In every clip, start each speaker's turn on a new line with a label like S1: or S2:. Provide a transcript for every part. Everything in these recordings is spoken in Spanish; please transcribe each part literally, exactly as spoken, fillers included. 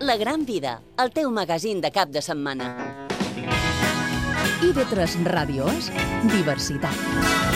S1: La Gran Vida, el teu magazín de cap de setmana.
S2: I ve tres Ràdio és diversitat.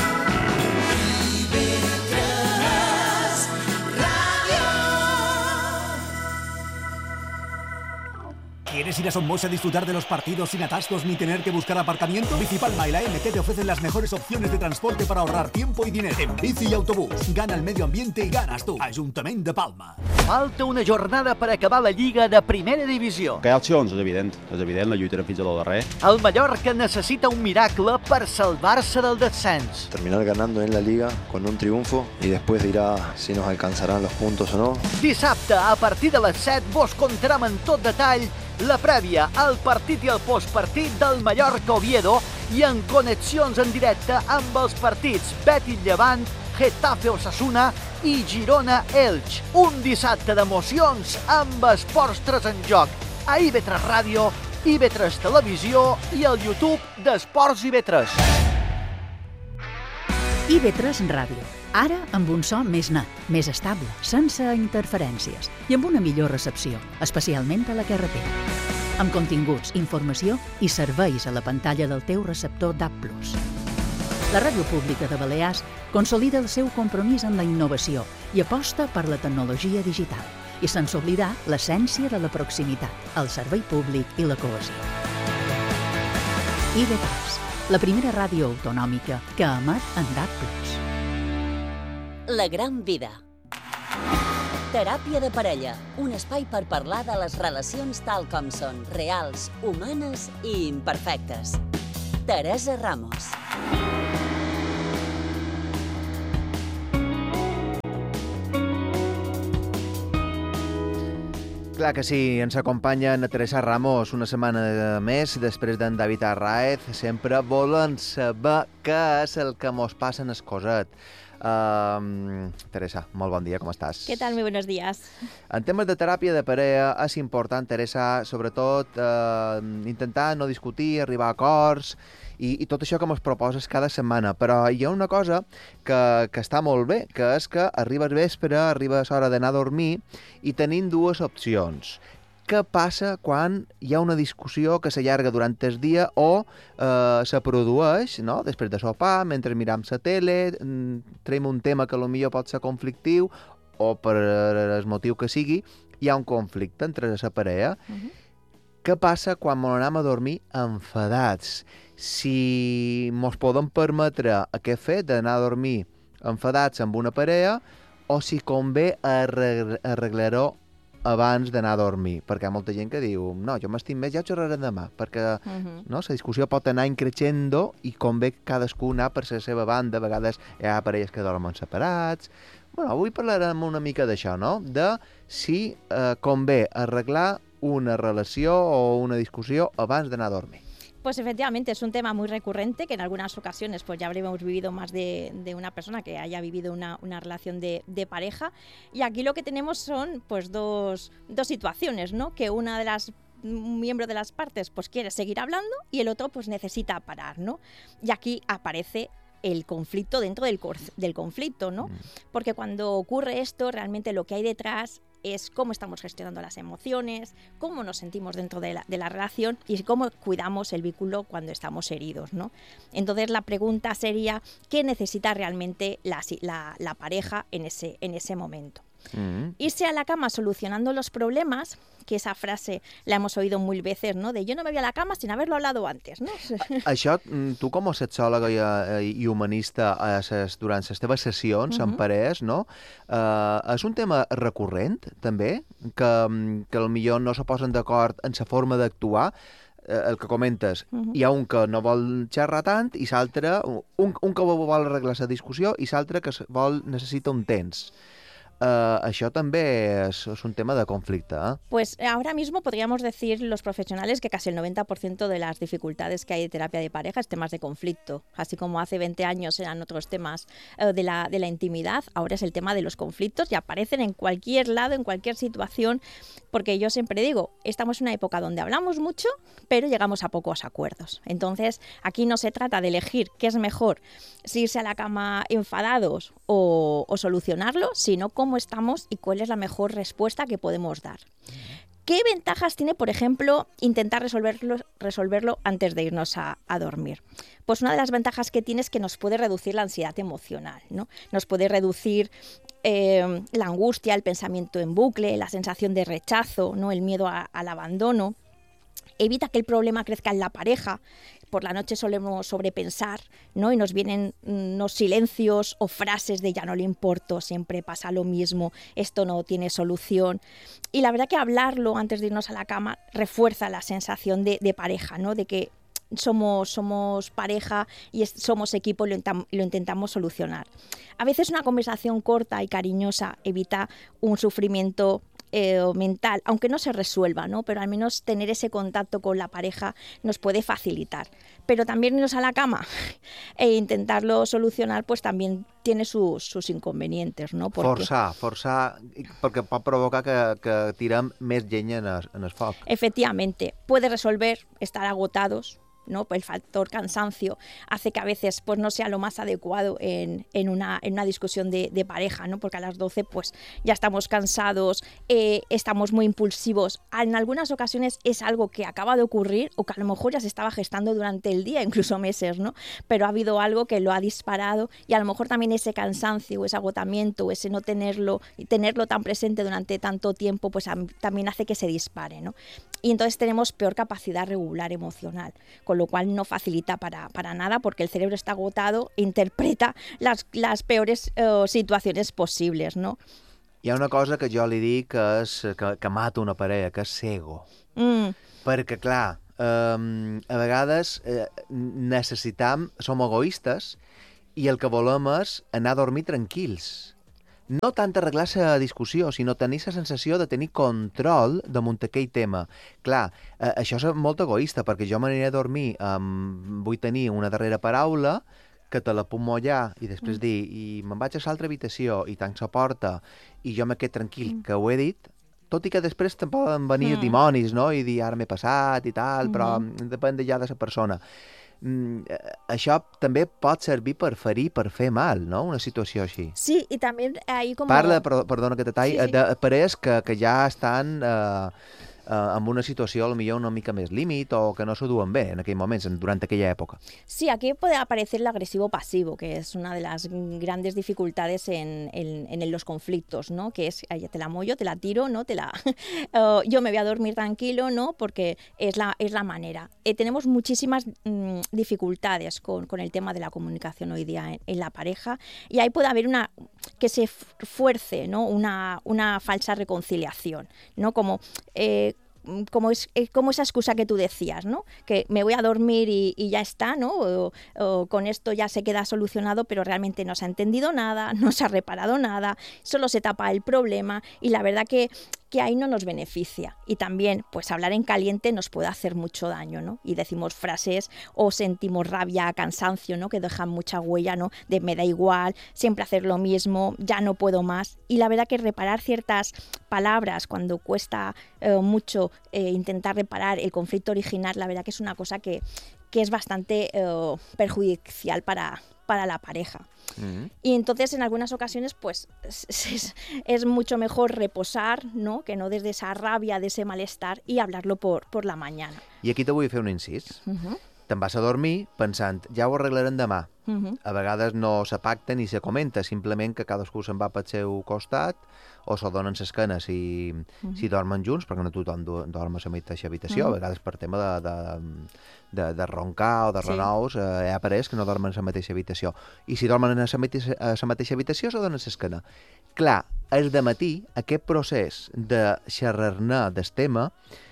S3: ¿Quieres ir a Somos a disfrutar de los partidos sin atascos ni tener que buscar aparcamiento? Bicipalma y la M T te ofrecen las mejores opciones de transporte para ahorrar tiempo y dinero. En bici y autobús, gana el medio ambiente y ganas tú. Ajuntament de Palma.
S4: Falta una jornada per acabar la Lliga de Primera Divisió.
S5: Que hi ha opcions, és evident. És evident, la lluitarem fins a lo darrer.
S4: El Mallorca necessita un miracle per salvar-se del descens.
S6: Terminar ganando en la Liga con un triunfo y después dirá si nos alcanzarán los puntos o no.
S4: Dissabte, a partir de les set, vos contarem en tot detall la prèvia, el partit i el postpartit del Mallorca-Oviedo i en connexions en directe amb els partits Betis-Llevant, Getafe-Osasuna i Girona-Elx. Un dissabte d'emocions amb esports tres en joc a I V tres Ràdio, I V tres Televisió i el YouTube d'Esports I V tres.
S2: I V tres Ràdio. Ara amb un so més net, més estable, sense interferències i amb una millor recepció, especialment a la carretera. Amb continguts, informació i serveis a la pantalla del teu receptor D A B plus. La Ràdio Pública de Balears consolida el seu compromís amb la innovació i aposta per la tecnologia digital i sense oblidar l'essència de la proximitat, el servei públic i la cohesió. I V tres, la primera ràdio autonòmica que emet en D A B plus.
S1: La Gran Vida. Teràpia de parella, un espai per parlar de les relacions tal com són, reals, humanes i imperfectes. Teresa Ramos.
S7: Clar que sí, ens acompanya na Teresa Ramos una setmana més, després d'en David Arraez. Sempre volen saber què és el que mos passa en el coset. Uh, Teresa, molt bon dia, com estàs?
S8: ¿Qué tal? Muy buenos días.
S7: En temes de teràpia de parella és important, Teresa, sobretot uh, intentar no discutir, arribar a acords i, i tot això que ens proposes cada setmana. Però hi ha una cosa que, que està molt bé, que és que arribes vespre, arribes a l'hora d'anar a dormir i tenim dues opcions. Què passa quan hi ha una discussió que s'allarga durant el dia o eh, se produeix, no? Després de sopar, mentre miram la tele, traiem un tema que potser pot ser conflictiu o per el motiu que sigui, hi ha un conflicte entre la parella. Uh-huh. Què passa quan ens anem a dormir enfadats? Si ens podem permetre aquest fet d'anar a dormir enfadats amb una parella o si convé arreglar-ho abans d'anar a dormir, perquè hi ha molta gent que diu no, jo m'estim més, ja ho xerrarem demà, perquè uh-huh. no, la discussió pot anar increixendo i convé cadascú anar per la seva banda. A vegades hi ha parelles que dormen separats. Bueno, avui parlarem una mica d'això, no? De si eh, convé arreglar una relació o una discussió abans d'anar a dormir.
S8: Pues efectivamente es un tema muy recurrente que en algunas ocasiones pues ya habremos vivido más de, de una persona que haya vivido una, una relación de, de pareja, y aquí lo que tenemos son pues dos, dos situaciones, ¿no? Que una de las un miembro de las partes pues quiere seguir hablando y el otro pues necesita parar, ¿no? Y aquí aparece el conflicto dentro del, del conflicto, ¿no? Porque cuando ocurre esto, realmente lo que hay detrás es cómo estamos gestionando las emociones, cómo nos sentimos dentro de la, de la relación y cómo cuidamos el vínculo cuando estamos heridos, ¿no? Entonces la pregunta sería, ¿qué necesita realmente la, la, la pareja en ese, en ese momento? Mm-hmm. Irse a la cama solucionando los problemas, que esa frase la hemos oído mil veces, ¿no? De yo no me voy a la cama sin haberlo hablado antes, ¿no?
S7: Això, tu com a sexòloga i, i humanista a ses, durant les teves sessions uh-huh. en parelles, no? Uh, és un tema recurrent, també, que, que potser no se posen d'acord en la forma d'actuar. El que comentes, uh-huh. hi ha un que no vol xerrar tant i l'altre, un, un que vol arreglar la discussió i l'altre que vol, necessita un temps. Uh, això també és, es un tema de conflicte, ¿eh?
S8: Pues ahora mismo podríamos decir los profesionales que casi el noventa por ciento de las dificultades que hay de terapia de pareja es temas de conflicto. Así como hace veinte años eran otros temas uh, de, la, de la intimidad, ahora es el tema de los conflictos y aparecen en cualquier lado, en cualquier situación, porque yo siempre digo, estamos en una época donde hablamos mucho, pero llegamos a pocos acuerdos. Entonces, aquí no se trata de elegir qué es mejor, si irse a la cama enfadados o, o solucionarlo, sino cómo estamos y cuál es la mejor respuesta que podemos dar. ¿Qué ventajas tiene, por ejemplo, intentar resolverlo, resolverlo antes de irnos a, a dormir? Pues una de las ventajas que tiene es que nos puede reducir la ansiedad emocional, ¿no? Nos puede reducir eh, la angustia, el pensamiento en bucle, la sensación de rechazo, ¿no? El miedo a, al abandono. Evita que el problema crezca en la pareja. Por la noche solemos sobrepensar, ¿no? Y nos vienen unos silencios o frases de ya no le importo, siempre pasa lo mismo, esto no tiene solución. Y la verdad que hablarlo antes de irnos a la cama refuerza la sensación de, de pareja, ¿no? De que somos, somos pareja y es, somos equipo y lo, lo intentamos solucionar. A veces una conversación corta y cariñosa evita un sufrimiento Eh, mental, aunque no se resuelva, ¿no? Pero al menos tener ese contacto con la pareja nos puede facilitar. Pero también irnos a la cama e intentarlo solucionar, pues también tiene sus, sus inconvenientes, ¿no? Porque...
S7: Forçar, forçar, perquè pot provocar que, que tirem més llenya en el, en el foc.
S8: Efectivamente, puede resolver estar agotados, ¿no? Pues el factor cansancio hace que a veces pues, no sea lo más adecuado en, en, una, en una discusión de, de pareja, ¿no? Porque a las doce pues, ya estamos cansados, eh, estamos muy impulsivos. En algunas ocasiones es algo que acaba de ocurrir o que a lo mejor ya se estaba gestando durante el día, incluso meses, ¿no? Pero ha habido algo que lo ha disparado y a lo mejor también ese cansancio, ese agotamiento, ese no tenerlo y tenerlo tan presente durante tanto tiempo, pues a, también hace que se dispare, ¿no? Y entonces tenemos peor capacidad regular emocional, con lo cual no facilita para, para nada porque el cerebro está agotado e interpreta las, las peores uh, situaciones posibles, no?
S7: Hi ha una cosa que jo li dic que, és, que, que mata una parella, que és cego.
S8: Mm.
S7: Perquè, clar, eh, a vegades eh, necessitam, som egoistes i el que volem és anar a dormir tranquils. No tant arreglar la discussió, sinó tenir la sensació de tenir control damunt aquell tema. Clar, eh, això és molt egoista, perquè jo m'aniré a dormir, eh, vull tenir una darrera paraula, que te la puc mullar i després mm. dir, i me'n vaig a l'altra habitació i tanc la porta i jo me quedo tranquil, mm. que ho he dit, tot i que després te'n poden venir mm. dimonis, no?, i dir, ara m'he passat i tal, mm. però depèn ja de la persona. Mm, això també pot servir per ferir, per fer mal, no?, una situació així.
S8: Sí, i també ahí com...
S7: Parla, perdona que te talli,
S8: sí, sí.
S7: de parelles que, que ja estan eh, eh, en una situació potser una mica més límit o que no s'ho duen bé en aquell moments, durant aquella època.
S8: Sí, aquí puede aparecer el agresivo pasivo, que es una de las grandes dificultades en, en, en los conflictos, ¿no? Que es, te la mollo, te la tiro, ¿no? Te la, uh, yo me voy a dormir tranquilo, ¿no? Porque es la, es la manera. Eh, tenemos muchísimas mm, dificultades con, con el tema de la comunicación hoy día en, en la pareja y ahí puede haber una que se fuerce, ¿no? Una, una falsa reconciliación, ¿no? Como... Eh, Como, es, como esa excusa que tú decías, ¿no? Que me voy a dormir y, y ya está, ¿no? O, o con esto ya se queda solucionado, pero realmente no se ha entendido nada, no se ha reparado nada, solo se tapa el problema y la verdad que, que ahí no nos beneficia. Y también, pues hablar en caliente nos puede hacer mucho daño, ¿no? Y decimos frases o sentimos rabia, cansancio, ¿no? Que dejan mucha huella, ¿no? De me da igual, siempre hacer lo mismo, ya no puedo más. Y la verdad que reparar ciertas palabras cuando cuesta eh, mucho eh, intentar reparar el conflicto original, la verdad que es una cosa que, que es bastante eh, perjudicial para, para la pareja. Uh-huh. Y entonces en algunas ocasiones pues es, es, es mucho mejor reposar, ¿no? Que no desde esa rabia, de ese malestar y hablarlo por, por la mañana.
S7: I aquí te vull fer un incís. Uh-huh. Te'n vas a dormir pensant, ja ho arreglarem demà. Uh-huh. A vegades no se pacta ni se comenta, simplement que cadascú se'n va pel seu costat o se donen l'esquena si, uh-huh. si dormen junts, perquè no tothom dorm a la mateixa habitació, uh-huh. a vegades per tema de, de, de, de roncar o de renous, sí. eh, hi ha parells que no dormen a la mateixa habitació. I si dormen a la mateixa, a la mateixa habitació, se donen l'esquena. Clar, el dematí, aquest procés de xerrar-ne del tema,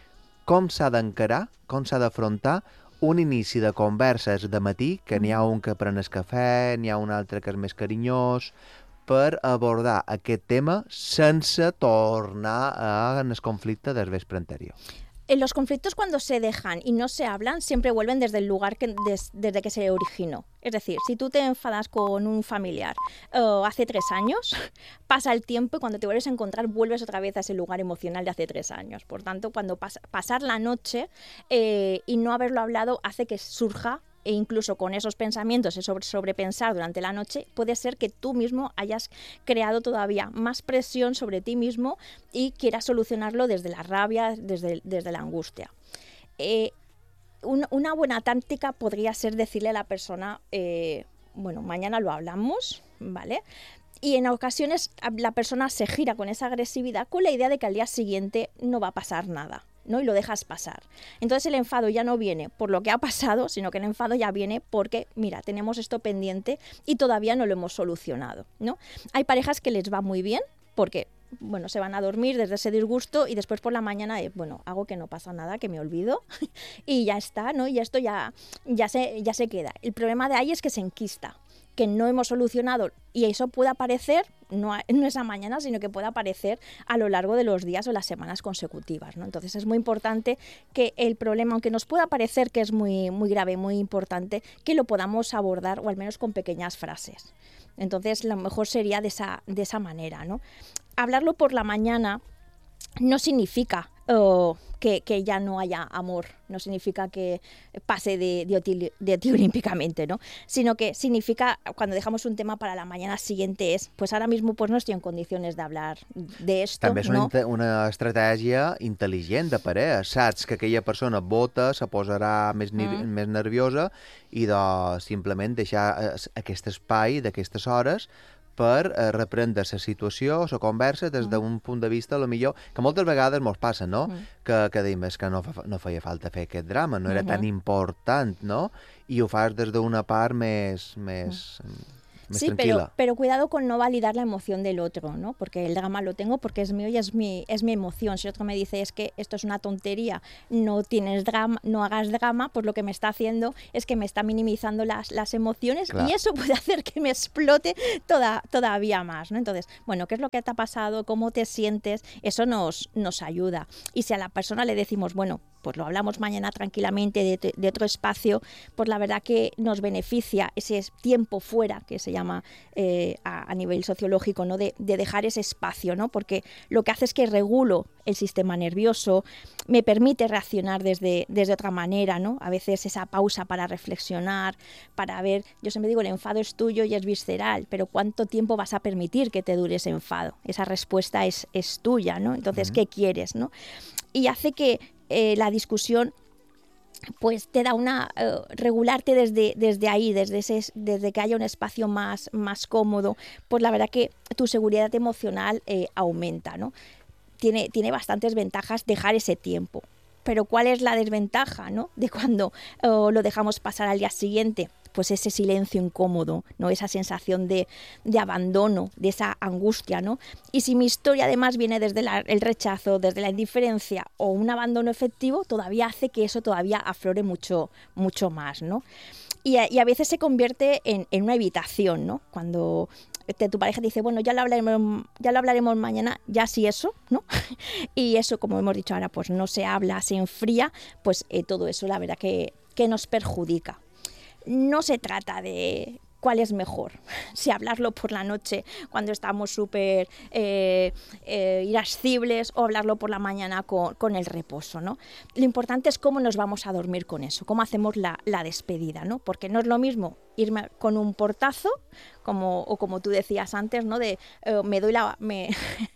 S7: com s'ha d'encarar, com s'ha d'afrontar un inici de converses de matí, que n'hi ha un que pren el cafè, n'hi ha un altre que és més carinyós, per abordar aquest tema sense tornar a en el conflicte del vespre anterior.
S8: En los conflictos cuando se dejan y no se hablan siempre vuelven desde el lugar que, des, desde que se originó. Es decir, si tú te enfadas con un familiar uh, hace tres años, pasa el tiempo y cuando te vuelves a encontrar vuelves otra vez a ese lugar emocional de hace tres años. Por tanto, cuando pas, pasar la noche eh, y no haberlo hablado hace que surja e incluso con esos pensamientos, ese sobre, sobrepensar durante la noche, puede ser que tú mismo hayas creado todavía más presión sobre ti mismo y quieras solucionarlo desde la rabia, desde, desde la angustia. Eh, un, una buena táctica podría ser decirle a la persona, eh, bueno, mañana lo hablamos, ¿vale? Y en ocasiones la persona se gira con esa agresividad con la idea de que al día siguiente no va a pasar nada, ¿no? Y lo dejas pasar. Entonces el enfado ya no viene por lo que ha pasado, sino que el enfado ya viene porque, mira, tenemos esto pendiente y todavía no lo hemos solucionado, ¿no? Hay parejas que les va muy bien porque, bueno, se van a dormir desde ese disgusto y después por la mañana, eh, bueno, hago que no pasa nada, que me olvido y ya está, ¿no? Y esto ya, ya, se, ya se queda. El problema de ahí es que se enquista, que no hemos solucionado, y eso puede aparecer, no, no esa mañana, sino que puede aparecer a lo largo de los días o las semanas consecutivas, ¿no? Entonces es muy importante que el problema, aunque nos pueda parecer que es muy, muy grave, muy importante, que lo podamos abordar o al menos con pequeñas frases. Entonces lo mejor sería de esa, de esa manera, ¿no? Hablarlo por la mañana no significa oh, que, que ya no haya amor, no significa que pase de, de, ti, de ti olímpicamente, ¿no? Sino que significa, cuando dejamos un tema para la mañana siguiente, es, pues ahora mismo pues no estoy en condiciones de hablar de esto,
S7: També és
S8: ¿no?
S7: una, una estratègia intel·ligent de parella. Saps que aquella persona vota, se posarà més, mm. més nerviosa i de simplement deixar aquest espai d'aquestes hores per eh, reprendre la situació, la conversa, des d'un punt de vista, a lo millor, que moltes vegades mos passa, no? Mm. Que, que diem, és que no, fa, no feia falta fer aquest drama, no era uh-huh. tan important, no? I ho fas des d'una part més, més, mm. más
S8: sí,
S7: tranquila.
S8: Pero, pero cuidado con no validar la emoción del otro, ¿no? Porque el drama lo tengo porque es mío y es mi, es mi emoción. Si otro me dice es que esto es una tontería, no tienes drama, no hagas drama, pues lo que me está haciendo es que me está minimizando las, las emociones, claro. Y eso puede hacer que me explote toda, todavía más, ¿no? Entonces, bueno, ¿qué es lo que te ha pasado? ¿Cómo te sientes? Eso nos, nos ayuda. Y si a la persona le decimos, bueno, pues lo hablamos mañana tranquilamente de, de otro espacio, pues la verdad que nos beneficia ese tiempo fuera, que se llama eh, a, a nivel sociológico, ¿no? De, de dejar ese espacio, ¿no? Porque lo que hace es que regulo el sistema nervioso, me permite reaccionar desde, desde otra manera, ¿no? A veces esa pausa para reflexionar, para ver, yo siempre digo, el enfado es tuyo y es visceral, pero ¿cuánto tiempo vas a permitir que te dure ese enfado? Esa respuesta es, es tuya, ¿no? Entonces, uh-huh. ¿qué quieres, no? Y hace que Eh, la discusión pues te da una uh, regularte desde, desde ahí, desde, ese, desde que haya un espacio más, más cómodo, pues la verdad que tu seguridad emocional eh, aumenta, ¿no? Tiene, tiene bastantes ventajas dejar ese tiempo. Pero ¿cuál es la desventaja, ¿no? De cuando uh, lo dejamos pasar al día siguiente? Pues ese silencio incómodo, ¿no? Esa sensación de, de abandono, de esa angustia, ¿no? Y si mi historia además viene desde la, el rechazo, desde la indiferencia o un abandono efectivo, todavía hace que eso todavía aflore mucho, mucho más, ¿no? Y a, y a veces se convierte en, en una evitación, ¿no? Cuando te, tu pareja te dice, bueno, ya lo hablaremos, ya lo hablaremos mañana, ya sí eso, ¿no? Y eso, como hemos dicho ahora, pues no se habla, se enfría, pues eh, todo eso la verdad que, que nos perjudica. No se trata de cuál es mejor, si hablarlo por la noche cuando estamos súper eh, eh, irascibles o hablarlo por la mañana con, con el reposo, ¿no? Lo importante es cómo nos vamos a dormir con eso, cómo hacemos la, la despedida, ¿no? Porque no es lo mismo irme con un portazo, como, o como tú decías antes, ¿no? De eh, me doy la me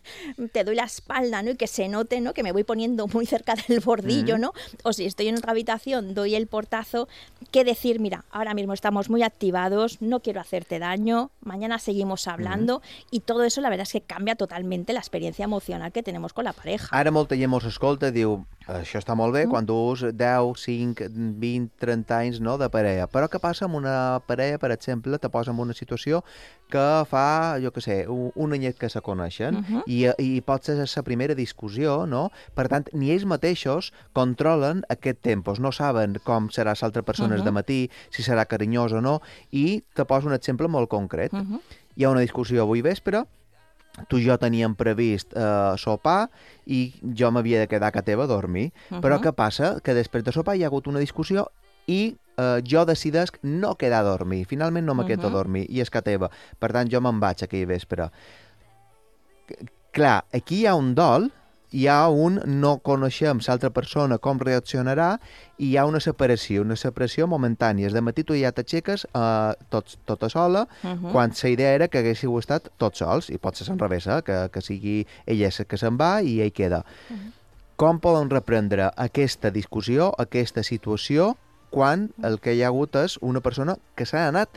S8: te doy la espalda, ¿no? Y que se note, ¿no? Que me voy poniendo muy cerca del bordillo, ¿no? O si estoy en otra habitación, doy el portazo, que decir, mira, ahora mismo estamos muy activados, no quiero hacerte daño, mañana seguimos hablando, uh-huh. Y todo eso la verdad es que cambia totalmente la experiencia emocional que tenemos con la pareja.
S7: Ara molta gent mos escolta, diu, això està molt bé uh-huh. quan dus deu, cinc, vint, trenta anys, no, de parella, però què passa amb una parella, per exemple, te posa en una situació que fa, jo què sé, un, un anyet que se coneixen, uh-huh. i, i pot ser la primera discussió, no? Per tant, ni ells mateixos controlen aquest temps, no saben com serà l'altra persona uh-huh. de matí, si serà carinyós o no, i te poso un exemple molt concret. Uh-huh. Hi ha una discussió avui vespre, tu i jo teníem previst eh, sopar i jo m'havia de quedar a casa teva a dormir, uh-huh. però què passa? Que després de sopar hi ha hagut una discussió i eh, jo decidesc no quedar a dormir. Finalment no me quedo uh-huh. a dormir i és casa teva. Per tant, jo me'n vaig aquell vespre. Clar, aquí hi ha un dol hi ha un no coneixem l'altra persona com reaccionarà i hi ha una separació, una separació momentània. De matí tu ja t'aixeques uh, tot, tota sola, uh -huh. quan la idea era que haguéssiu estat tots sols, i pot ser s'enrevés, eh? que, que sigui ella que se'n va i ell queda. Uh -huh. Com poden reprendre aquesta discussió, aquesta situació, quan el que hi ha hagut és una persona que s'ha anat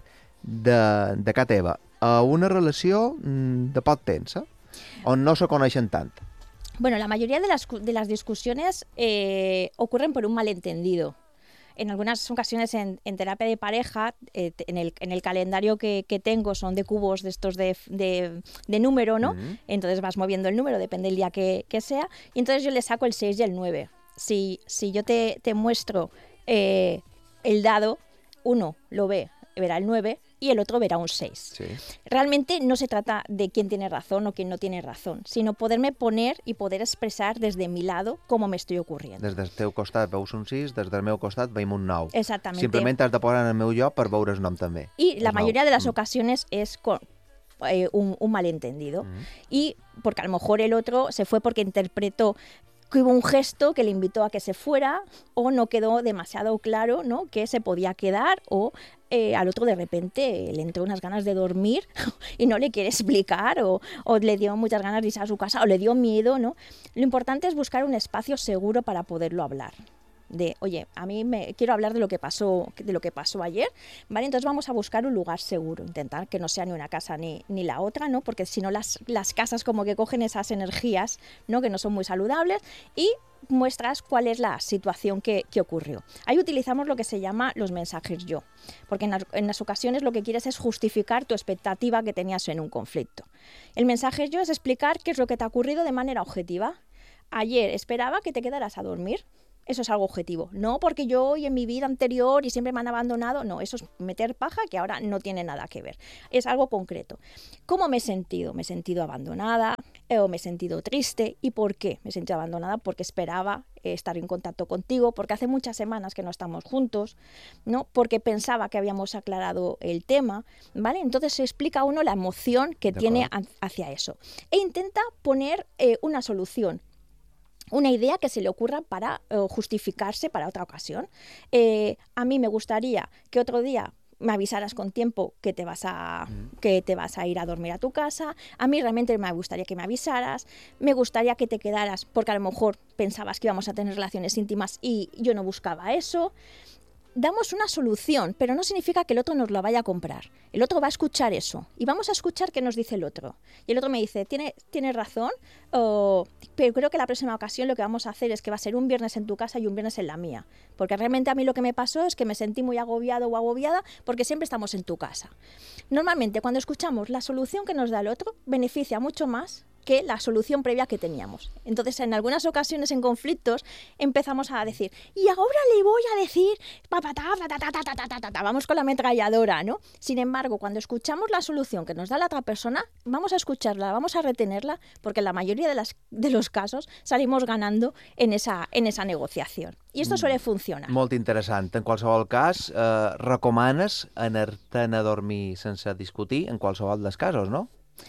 S7: de, de casa teva a una relació de poc temps, eh? on no se coneixen tant?
S8: Bueno, la mayoría de las, de las discusiones eh, ocurren por un malentendido. En algunas ocasiones en, en terapia de pareja, eh, en, el, en el calendario que, que tengo son de cubos de estos de, de, de número, ¿no? Uh-huh. Entonces vas moviendo el número, depende del día que, que sea, y entonces yo le saco el seis y el nueve. Si, si yo te, te muestro eh, el dado, uno lo ve, verá el nueve, y el otro verá un seis. Sí. Realmente no se trata de quién tiene razón o quién no tiene razón, sino poderme poner y poder expresar desde mi lado cómo me estoy ocurriendo.
S7: Des del teu costat veus un sis, des del meu costat veiem un nou.
S8: Exactamente.
S7: Simplement has de posar en el meu lloc per veure el nom també.
S8: Y la mayoría de las ocasiones es con, eh, un, un malentendido. Mm. Y porque a lo mejor el otro se fue porque interpretó que hubo un gesto que le invitó a que se fuera o no quedó demasiado claro, ¿no?, que se podía quedar, o eh, al otro de repente le entró unas ganas de dormir y no le quiere explicar, o, o le dio muchas ganas de irse a su casa, o le dio miedo, ¿no? Lo importante es buscar un espacio seguro para poderlo hablar. De, oye, a mí me quiero hablar de lo que pasó, de lo que pasó ayer, ¿vale? Entonces vamos a buscar un lugar seguro, intentar que no sea ni una casa ni, ni la otra, ¿no? Porque si no las, las casas como que cogen esas energías, ¿no?, que no son muy saludables, y muestras cuál es la situación que, que ocurrió. Ahí utilizamos lo que se llama los mensajes yo, porque en las, en las ocasiones lo que quieres es justificar tu expectativa que tenías en un conflicto. El mensaje yo es explicar qué es lo que te ha ocurrido de manera objetiva. Ayer esperaba que te quedaras a dormir. Eso es algo objetivo. No porque yo hoy en mi vida anterior y siempre me han abandonado. No, eso es meter paja que ahora no tiene nada que ver. Es algo concreto. ¿Cómo me he sentido? Me he sentido abandonada eh, o me he sentido triste. ¿Y por qué me he sentido abandonada? Porque esperaba eh, estar en contacto contigo, porque hace muchas semanas que no estamos juntos, ¿no? Porque pensaba que habíamos aclarado el tema, ¿vale? Entonces se explica a uno la emoción que tiene a, hacia eso. E intenta poner eh, una solución. Una idea que se le ocurra para uh, justificarse para otra ocasión. Eh, a mí me gustaría que otro día me avisaras con tiempo que te vas a que te vas a ir a dormir a tu casa. A mí realmente me gustaría que me avisaras. Me gustaría que te quedaras porque a lo mejor pensabas que íbamos a tener relaciones íntimas y yo no buscaba eso. Damos una solución, pero no significa que el otro nos la vaya a comprar. El otro va a escuchar eso y vamos a escuchar qué nos dice el otro. Y el otro me dice, ¿Tiene, tienes razón, oh, pero creo que la próxima ocasión lo que vamos a hacer es que va a ser un viernes en tu casa y un viernes en la mía. Porque realmente a mí lo que me pasó es que me sentí muy agobiado o agobiada porque siempre estamos en tu casa. Normalmente cuando escuchamos la solución que nos da el otro, beneficia mucho más que la solución previa que teníamos. Entonces, en algunas ocasiones en conflictos empezamos a decir, y ahora le voy a decir, papatá, patata, patata, patata, vamos con la ametralladora, ¿no? Sin embargo, cuando escuchamos la solución que nos da la otra persona, vamos a escucharla, vamos a retenerla, porque en la mayoría de, las, de los casos salimos ganando en esa, en esa negociación. I esto suele funcionar.
S7: Molt interessant. En qualsevol cas, eh, recomanes anar-te'n a dormir sense discutir en qualsevol dels casos, no?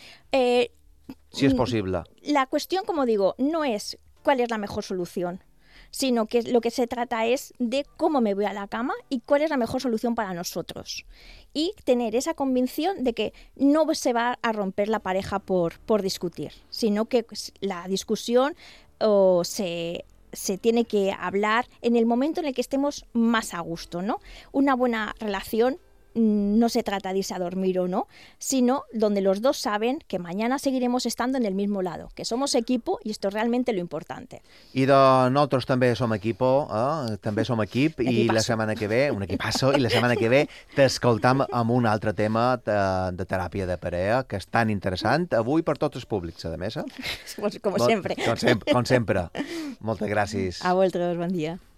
S8: Eh,
S7: Si es posible.
S8: La cuestión, como digo, no es cuál es la mejor solución, sino que lo que se trata es de cómo me voy a la cama y cuál es la mejor solución para nosotros. Y tener esa convicción de que no se va a romper la pareja por, por discutir, sino que la discusión oh, se... se tiene que hablar en el momento en el que estemos más a gusto, ¿no? Una buena relación no se trata de irse a dormir o no, sino donde los dos saben que mañana seguiremos estando en el mismo lado, que somos equipo i esto és realment lo importante.
S7: I de nosaltres també som equipo, eh? també som equip, i la setmana que ve, un equipasso, i la setmana que ve t'escoltam amb un altre tema de, de teràpia de parella, que és tan interessant, avui per tots els públics, a més. Eh?
S8: Com sempre.
S7: Com sempre. Com sempre. Moltes gràcies.
S8: A vosaltres, bon dia.